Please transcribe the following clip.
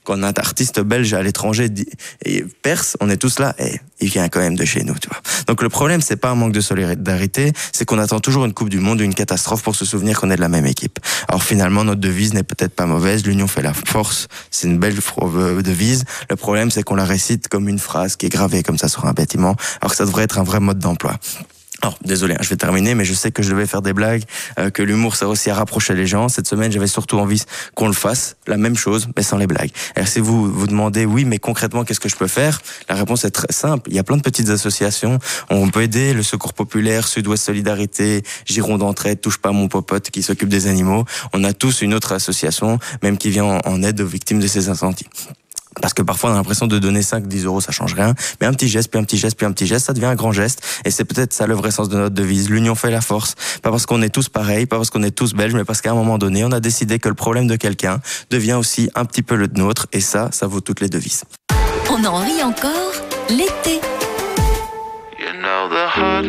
quand un artiste belge à l'étranger et perce, on est tous là, il vient quand même de chez nous, tu vois. Donc le problème, c'est pas un manque de solidarité, c'est qu'on attend toujours une Coupe du Monde ou une catastrophe pour se souvenir qu'on est de la même équipe. Alors finalement, notre devise n'est peut-être pas mauvaise, l'union fait la force, c'est une belle devise. Le problème, c'est qu'on la récite comme une phrase qui est gravée comme ça sur un bâtiment, alors que ça devrait être un vrai mode d'emploi. Alors, désolé, je vais terminer, mais je sais que je devais faire des blagues, que l'humour sert aussi à rapprocher les gens. Cette semaine, j'avais surtout envie qu'on le fasse, la même chose, mais sans les blagues. Alors, si vous vous demandez, oui, mais concrètement, qu'est-ce que je peux faire? La réponse est très simple. Il y a plein de petites associations. On peut aider le Secours Populaire, Sud-Ouest Solidarité, Giron d'Entraide, Touche pas à mon popote, qui s'occupe des animaux. On a tous une autre association, même qui vient en aide aux victimes de ces incendies. Parce que parfois on a l'impression de donner 5-10 euros, ça change rien. Mais un petit geste, puis un petit geste, puis un petit geste, ça devient un grand geste. Et c'est peut-être ça le vrai sens de notre devise. L'union fait la force. Pas parce qu'on est tous pareils, pas parce qu'on est tous belges, mais parce qu'à un moment donné, on a décidé que le problème de quelqu'un devient aussi un petit peu le nôtre. Et ça vaut toutes les devises. On en rit encore l'été. You know the hardest